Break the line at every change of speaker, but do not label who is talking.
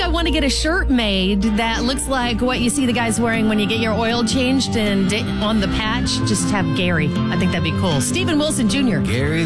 I want to get a shirt made that looks like what you see the guys wearing when you get your oil changed, and on the patch, just have Gary. I think that'd be cool. Stephen Wilson Jr.
Gary